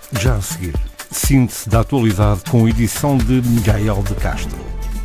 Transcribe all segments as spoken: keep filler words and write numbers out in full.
Já a seguir, síntese da atualidade com edição de Miguel de Castro.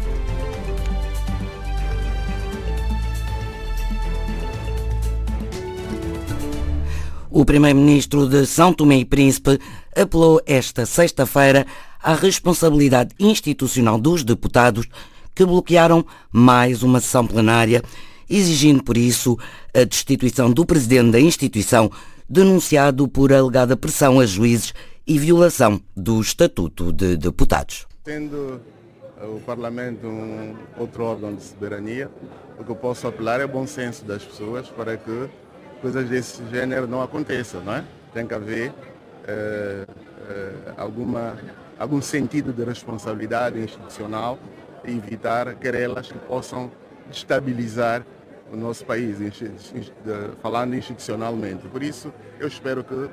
O primeiro-ministro de São Tomé e Príncipe apelou esta sexta-feira à responsabilidade institucional dos deputados que bloquearam mais uma sessão plenária, exigindo por isso a destituição do presidente da instituição, denunciado por alegada pressão a juízes e violação do Estatuto de Deputados. Tendo o Parlamento um outro órgão de soberania, o que eu posso apelar é o bom senso das pessoas para que coisas desse gênero não aconteçam, não é? Tem que haver eh, eh, alguma, algum sentido de responsabilidade institucional e evitar querelas que possam destabilizar o nosso país, falando institucionalmente. Por isso, eu espero que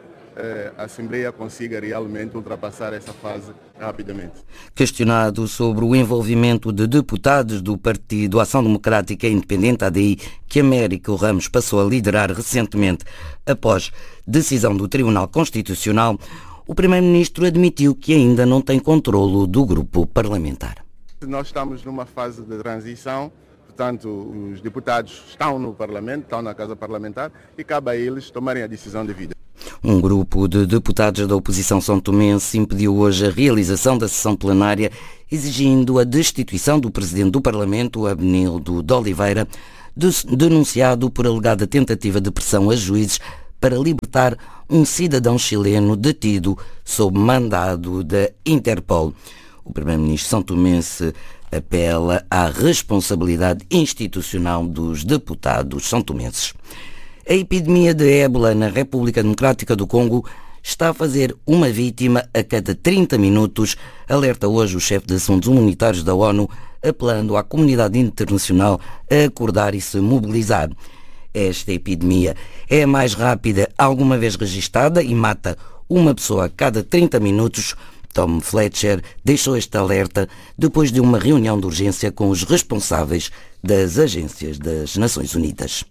a Assembleia consiga realmente ultrapassar essa fase rapidamente. Questionado sobre o envolvimento de deputados do Partido Ação Democrática Independente, A D I, que Américo Ramos passou a liderar recentemente após decisão do Tribunal Constitucional, o Primeiro-Ministro admitiu que ainda não tem controlo do grupo parlamentar. Nós estamos numa fase de transição, portanto, os deputados estão no Parlamento, estão na Casa Parlamentar e cabe a eles tomarem a decisão devida. Um grupo de deputados da oposição são-tomense impediu hoje a realização da sessão plenária, exigindo a destituição do presidente do Parlamento, Abenildo de Oliveira, denunciado por alegada tentativa de pressão a juízes para libertar um cidadão chileno detido sob mandado da Interpol. O primeiro-ministro são-tomense apela à responsabilidade institucional dos deputados são-tomenses. A epidemia de ébola na República Democrática do Congo está a fazer uma vítima a cada trinta minutos, alerta hoje o chefe de assuntos humanitários da ONU, apelando à comunidade internacional a acordar e se mobilizar. Esta epidemia é a mais rápida alguma vez registada e mata uma pessoa a cada trinta minutos. Tom Fletcher deixou este alerta depois de uma reunião de urgência com os responsáveis das agências das Nações Unidas.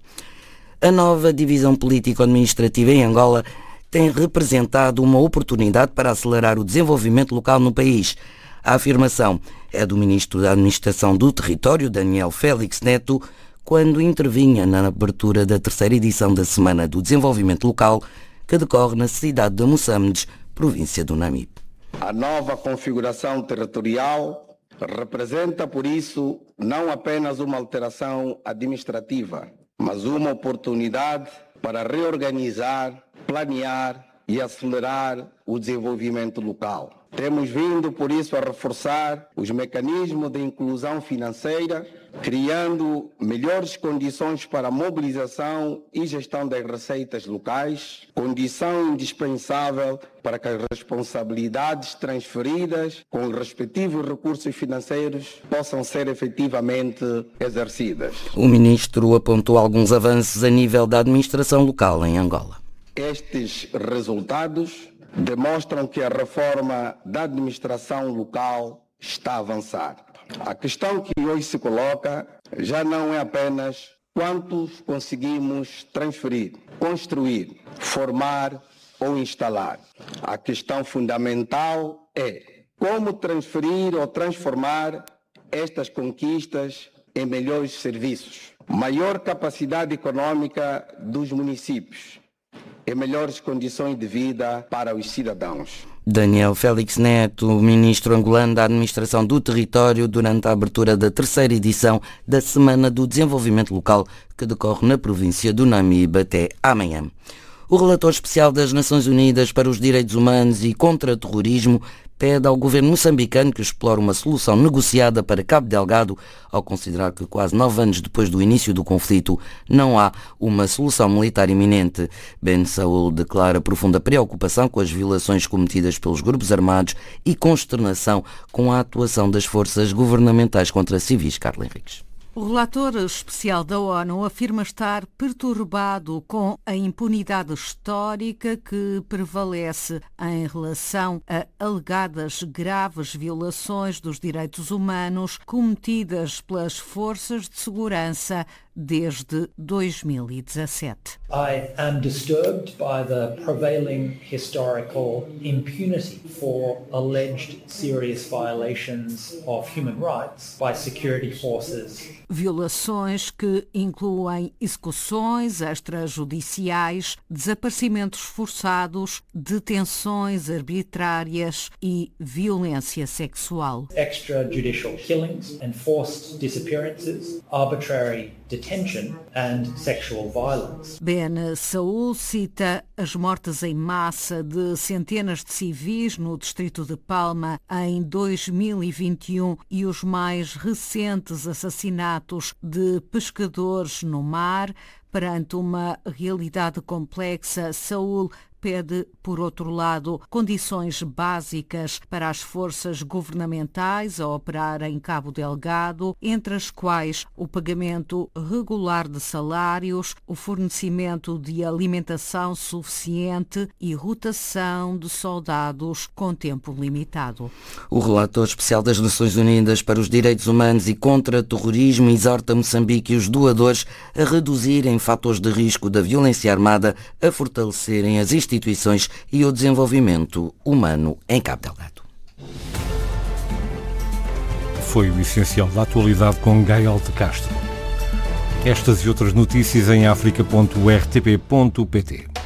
A nova divisão político-administrativa em Angola tem representado uma oportunidade para acelerar o desenvolvimento local no país. A afirmação é do ministro da Administração do Território, Daniel Félix Neto, quando intervinha na abertura da terceira edição da Semana do Desenvolvimento Local, que decorre na cidade de Moçambique, província do Namibe. A nova configuração territorial representa, por isso, não apenas uma alteração administrativa, mas uma oportunidade para reorganizar, planear e acelerar o desenvolvimento local. Temos vindo, por isso, a reforçar os mecanismos de inclusão financeira, criando melhores condições para a mobilização e gestão das receitas locais, condição indispensável para que as responsabilidades transferidas com os respectivos recursos financeiros possam ser efetivamente exercidas. O ministro apontou alguns avanços a nível da administração local em Angola. Estes resultados demonstram que a reforma da administração local está a avançar. A questão que hoje se coloca já não é apenas quantos conseguimos transferir, construir, formar ou instalar. A questão fundamental é como transferir ou transformar estas conquistas em melhores serviços, maior capacidade econômica dos municípios e melhores condições de vida para os cidadãos. Daniel Félix Neto, ministro angolano da Administração do Território, durante a abertura da terceira edição da Semana do Desenvolvimento Local, que decorre na província do Namibe até amanhã. O relator especial das Nações Unidas para os Direitos Humanos e contra o Terrorismo pede ao governo moçambicano que explore uma solução negociada para Cabo Delgado, ao considerar que quase nove anos depois do início do conflito não há uma solução militar iminente. Ben Saúl declara profunda preocupação com as violações cometidas pelos grupos armados e consternação com a atuação das forças governamentais contra civis. Carla Henriques. O relator especial da ONU afirma estar perturbado com a impunidade histórica que prevalece em relação a alegadas graves violações dos direitos humanos cometidas pelas forças de segurança desde dois mil e dezassete. I am disturbed by the prevailing historical impunity for alleged serious violations of human rights by security forces. Violações que incluem execuções extrajudiciais, desaparecimentos forçados, detenções arbitrárias e violência sexual. Extrajudicial killings, enforced disappearances, arbitrary detention and sexual violence. Ben Saul cita as mortes em massa de centenas de civis no distrito de Palma em dois mil e vinte e um e os mais recentes assassinatos de pescadores no mar. Perante uma realidade complexa, Saul pede, por outro lado, condições básicas para as forças governamentais a operar em Cabo Delgado, entre as quais o pagamento regular de salários, o fornecimento de alimentação suficiente e rotação de soldados com tempo limitado. O relator especial das Nações Unidas para os Direitos Humanos e contra o Terrorismo exorta Moçambique e os doadores a reduzirem fatores de risco da violência armada, a fortalecerem as instituições e o desenvolvimento humano em Cabo Delgado. Foi o essencial da atualidade com Gael de Castro. Estas e outras notícias em africa ponto r t p ponto p t.